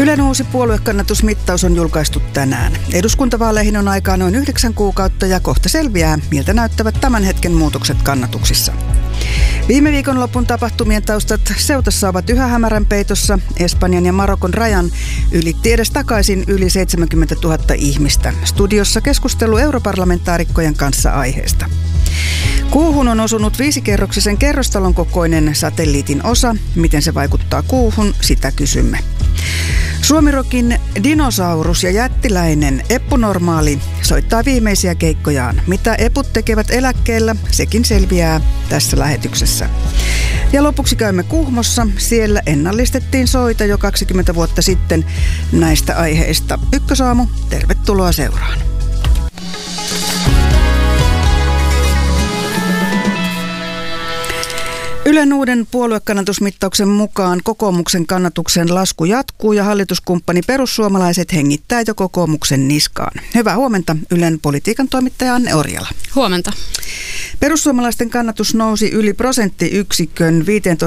Ylen uusi puoluekannatusmittaus on julkaistu tänään. Eduskuntavaaleihin on aikaa noin 9 kuukautta ja kohta selviää, miltä näyttävät tämän hetken muutokset kannatuksissa. Viime viikonlopun tapahtumien taustat Ceutassa ovat yhä hämärän peitossa. Espanjan ja Marokon rajan ylitti edes takaisin yli 70 000 ihmistä. Studiossa keskustelu europarlamentaarikkojen kanssa aiheesta. Kuuhun on osunut 5-kerroksisen kerrostalon kokoinen satelliitin osa. Miten se vaikuttaa kuuhun, sitä kysymme. Suomirokin dinosaurus ja jättiläinen Eppu Normaali soittaa viimeisiä keikkojaan. Mitä eput tekevät eläkkeellä, sekin selviää tässä lähetyksessä. Ja lopuksi käymme Kuhmossa. Siellä ennallistettiin soita jo 20 vuotta sitten näistä aiheista. Ykkösaamu, tervetuloa seuraan. Ylen uuden puoluekannatusmittauksen mukaan kokoomuksen kannatuksen lasku jatkuu ja hallituskumppani perussuomalaiset hengittää jo kokoomuksen niskaan. Hyvää huomenta, Ylen politiikan toimittaja Anne Orjala. Huomenta. Perussuomalaisten kannatus nousi yli prosenttiyksikön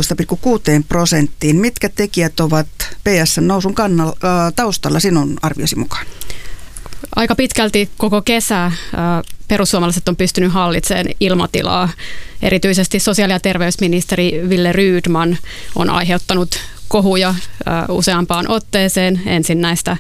15,6%. Mitkä tekijät ovat PS:n nousun taustalla sinun arviosi mukaan? Aika pitkälti koko kesä perussuomalaiset on pystynyt hallitsemaan ilmatilaa. Erityisesti sosiaali- ja terveysministeri Wille Rydman on aiheuttanut kohuja useampaan otteeseen. Ensin näistä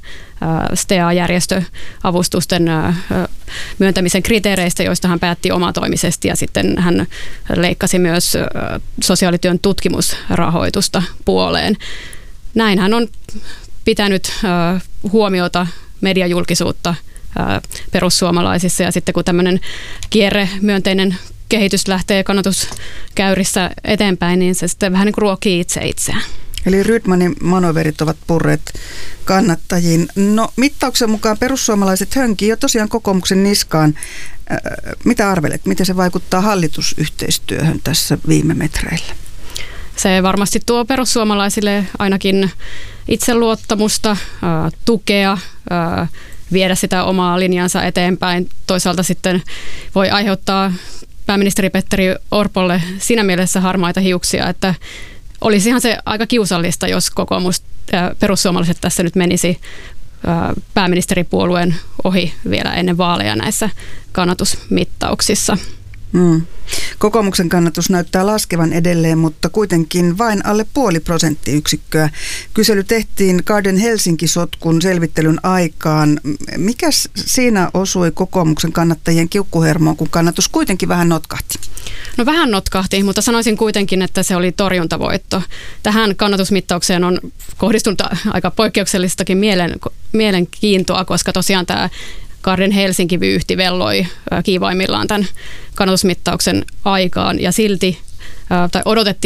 STEA-järjestöavustusten myöntämisen kriteereistä, joista hän päätti omatoimisesti, ja sitten hän leikkasi myös sosiaalityön tutkimusrahoitusta puoleen. Näin hän on pitänyt huomiota mediajulkisuutta perussuomalaisissa, ja sitten kun tämmöinen kierremyönteinen kehitys lähtee kannatuskäyrissä eteenpäin, niin se sitten vähän niin kuin ruokii itseään. Eli Rydmanin manoverit ovat purreet kannattajiin. No, mittauksen mukaan perussuomalaiset hönkii jo tosiaan kokoomuksen niskaan. Mitä arvelet, miten se vaikuttaa hallitusyhteistyöhön tässä viime metreillä? Se varmasti tuo perussuomalaisille ainakin itseluottamusta, tukea, viedä sitä omaa linjansa eteenpäin. Toisaalta sitten voi aiheuttaa pääministeri Petteri Orpolle siinä mielessä harmaita hiuksia, että olisihan se aika kiusallista, jos perussuomalaiset tässä nyt menisi pääministeripuolueen ohi vielä ennen vaaleja näissä kannatusmittauksissa. Kokoomuksen kannatus näyttää laskevan edelleen, mutta kuitenkin vain alle 0,5 prosenttiyksikköä. Kysely tehtiin Garden Helsinki-sotkun selvittelyn aikaan. Mikäs siinä osui kokoomuksen kannattajien kiukkuhermoon, kun kannatus kuitenkin vähän notkahti? No vähän notkahti, mutta sanoisin kuitenkin, että se oli torjuntavoitto. Tähän kannatusmittaukseen on kohdistunut aika poikkeuksellistakin mielenkiintoa, koska tosiaan tämä Garden Helsinki-vyyhti velloi kiivaimmillaan tämän kannatusmittauksen aikaan, ja silti, tai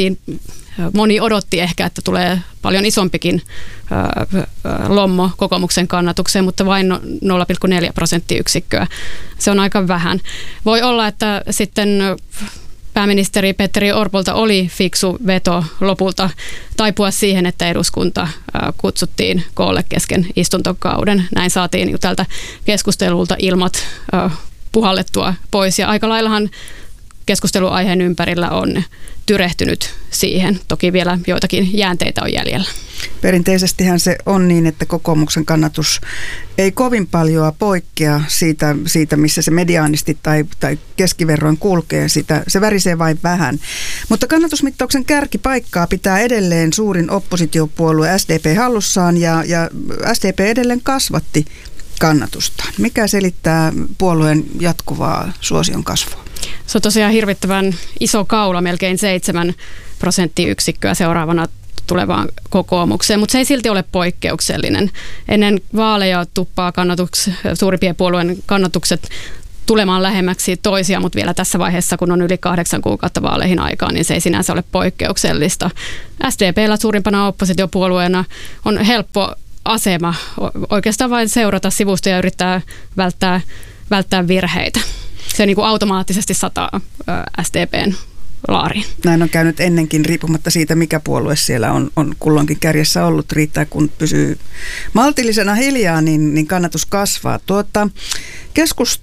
moni odotti ehkä, että tulee paljon isompikin lommo kokoomuksen kannatukseen, mutta vain 0,4 prosenttiyksikköä. Se on aika vähän. Voi olla, että sitten pääministeri Petteri Orpolta oli fiksu veto lopulta taipua siihen, että eduskunta kutsuttiin koolle kesken istuntokauden. Näin saatiin tältä keskustelulta ilmat puhallettua pois, ja aika laillahan keskusteluaiheen ympärillä on tyrehtynyt siihen. Toki vielä joitakin jäänteitä on jäljellä. Perinteisestihän se on niin, että kokoomuksen kannatus ei kovin paljon poikkea siitä missä se mediaanisti tai keskiverroin kulkee. Se värisee vain vähän. Mutta kannatusmittauksen kärkipaikkaa pitää edelleen suurin oppositiopuolue SDP hallussaan, ja SDP edelleen kasvatti kannatustaan. Mikä selittää puolueen jatkuvaa suosion kasvua? Se on tosiaan hirvittävän iso kaula, melkein 7 prosenttiyksikköä seuraavana tulevaan kokoomukseen, mutta se ei silti ole poikkeuksellinen. Ennen vaaleja tuppaa suurimpien puolueen kannatukset tulemaan lähemmäksi toisia, mutta vielä tässä vaiheessa, kun on yli 8 kuukautta vaaleihin aikaa, niin se ei sinänsä ole poikkeuksellista. SDP:llä suurimpana oppositiopuolueena on helppo asema oikeastaan vain seurata sivusta ja yrittää välttää virheitä. Se niin kuin automaattisesti sataa SDP:n laariin. Näin on käynyt ennenkin, riippumatta siitä, mikä puolue siellä on kulloinkin kärjessä ollut. Riittää, kun pysyy maltillisena hiljaa, niin kannatus kasvaa. Keskusta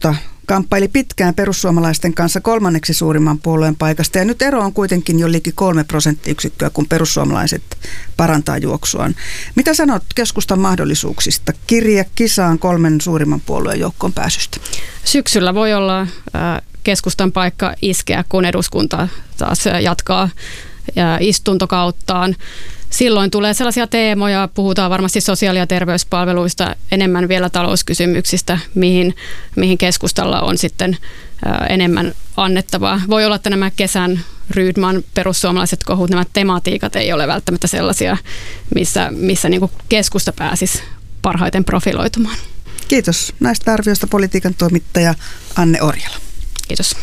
kamppaili pitkään perussuomalaisten kanssa 3. suurimman puolueen paikasta ja nyt ero on kuitenkin jo liki 3 prosenttiyksikköä, kun perussuomalaiset parantaa juoksuaan. Mitä sanot keskustan mahdollisuuksista kirja kisaan 3 suurimman puolueen joukkoon pääsystä? Syksyllä voi olla keskustan paikka iskeä, kun eduskunta taas jatkaa istuntokauttaan. Silloin tulee sellaisia teemoja, puhutaan varmasti sosiaali- ja terveyspalveluista, enemmän vielä talouskysymyksistä, mihin keskustalla on sitten enemmän annettavaa. Voi olla, että nämä kesän Rydman perussuomalaiset kohut, nämä tematiikat ei ole välttämättä sellaisia, missä niin kuin keskusta pääsisi parhaiten profiloitumaan. Kiitos näistä arvioista politiikan toimittaja Anne Orjala. Kiitos.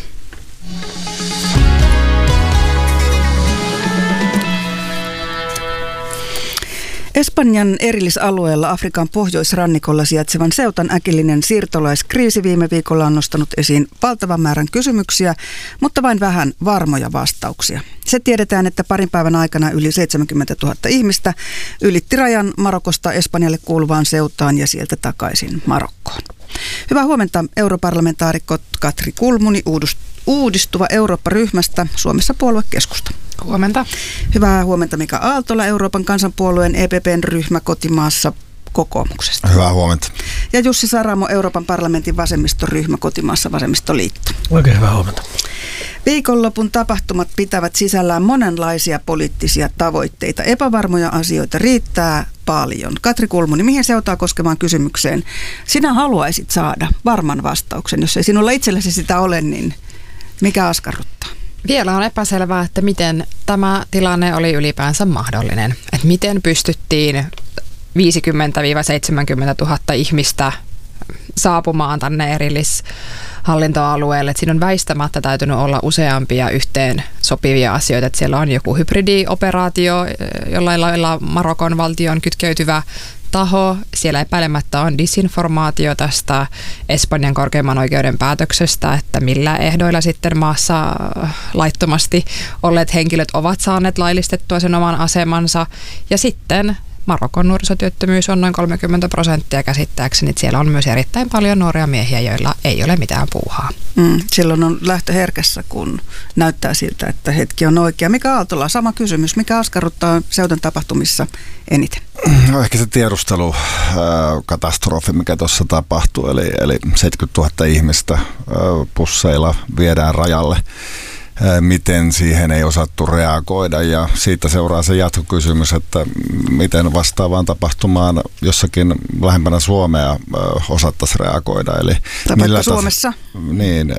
Espanjan erillisalueella Afrikan pohjoisrannikolla sijaitsevan Ceutan äkillinen siirtolaiskriisi viime viikolla on nostanut esiin valtavan määrän kysymyksiä, mutta vain vähän varmoja vastauksia. Se tiedetään, että parin päivän aikana yli 70 000 ihmistä ylitti rajan Marokosta Espanjalle kuuluvaan Ceutaan ja sieltä takaisin Marokkoon. Hyvää huomenta europarlamentaarikko Katri Kulmuni Uudistuva Eurooppa-ryhmästä, Suomessa puoluekeskusta. Huomenta. Hyvää huomenta Mika Aaltola, Euroopan kansanpuolueen EPPn ryhmä kotimaassa kokoomuksesta. Hyvää huomenta. Ja Jussi Saramo, Euroopan parlamentin vasemmistoryhmä kotimaassa Vasemmistoliitto. Oikein hyvää huomenta. Viikonlopun tapahtumat pitävät sisällään monenlaisia poliittisia tavoitteita. Epävarmoja asioita riittää paljon. Katri Kulmuni, mihin Ceutaa koskevaan kysymykseen sinä haluaisit saada varman vastauksen? Jos ei sinulla itselläsi sitä ole, niin mikä askarruttaa? Vielä on epäselvää, että miten tämä tilanne oli ylipäänsä mahdollinen. Että miten pystyttiin 50 000 – 70 000 ihmistä saapumaan tänne erillishallintoalueelle. Että siinä on väistämättä täytynyt olla useampia yhteen sopivia asioita. Että siellä on joku hybridioperaatio, jollain lailla Marokon valtion kytkeytyvä taho. Siellä epäilemättä on disinformaatio tästä Espanjan korkeimman oikeuden päätöksestä, että millä ehdoilla sitten maassa laittomasti olleet henkilöt ovat saaneet laillistettua sen oman asemansa. Ja sitten Marokon nuorisotyöttömyys on noin 30% käsittääkseni. Siellä on myös erittäin paljon nuoria miehiä, joilla ei ole mitään puuhaa. Silloin on lähtö herkässä, kun näyttää siltä, että hetki on oikea. Mika Aaltola, sama kysymys. Mikä askarruttaa Ceutan tapahtumissa eniten? No ehkä se tiedustelukatastrofi, mikä tuossa tapahtuu, eli 70 000 ihmistä busseilla viedään rajalle. Miten siihen ei osattu reagoida ja siitä seuraa se jatkokysymys, että miten vastaavaan tapahtumaan jossakin lähempänä Suomea osattaisiin reagoida. Eli Suomessa? Niin,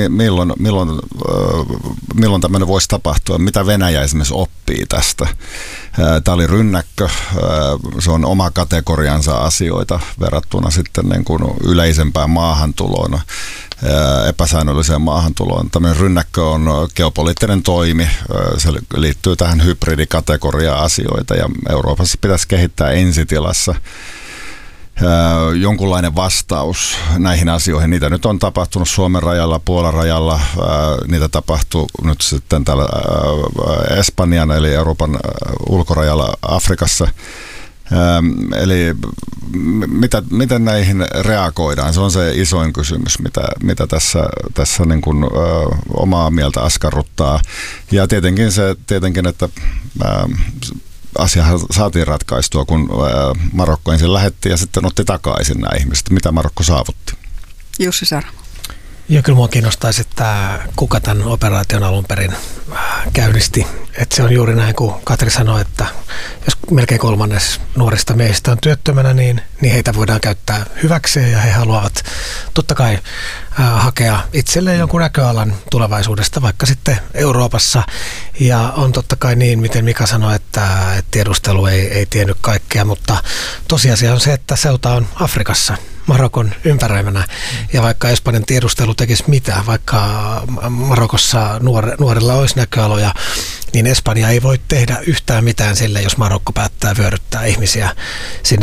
milloin tämmöinen voisi tapahtua, mitä Venäjä esimerkiksi oppii tästä. Tämä oli rynnäkkö, se on oma kategoriansa asioita verrattuna sitten niin kuin yleisempään maahantuloon, epäsäännölliseen maahantuloon. Tämmöinen rynnäkkö on geopoliittinen toimi, se liittyy tähän hybridikategoriaan asioita ja Euroopassa pitäisi kehittää ensitilassa jonkunlainen vastaus näihin asioihin. Niitä nyt on tapahtunut Suomen rajalla, Puolan rajalla, niitä tapahtuu nyt sitten täällä Espanjan eli Euroopan ulkorajalla Afrikassa. Eli miten näihin reagoidaan? Se on se isoin kysymys, mitä tässä niin kuin, omaa mieltä askarruttaa. Ja tietenkin että asiahan saatiin ratkaistua, kun Marokko ensin lähetti ja sitten otti takaisin nämä ihmiset. Mitä Marokko saavutti? Jussi Saramo. Ja kyllä minua kiinnostaisi, että kuka tämän operaation alun perin käynnisti. Että se on juuri näin, kuin Katri sanoi, että jos melkein 1/3 nuorista miehistä on työttömänä, niin heitä voidaan käyttää hyväkseen ja he haluavat totta kai hakea itselleen jonkun näköalan tulevaisuudesta, vaikka sitten Euroopassa. Ja on totta kai niin, miten Mika sanoi, että tiedustelu ei tiennyt kaikkea, mutta tosiasia on se, että Ceuta on Afrikassa. Marokon ympäröimänä. Ja vaikka Espanjan tiedustelu tekisi mitä, vaikka Marokossa nuorilla olisi näköaloja, niin Espanja ei voi tehdä yhtään mitään sille, jos Marokko päättää vyöryttää ihmisiä sinne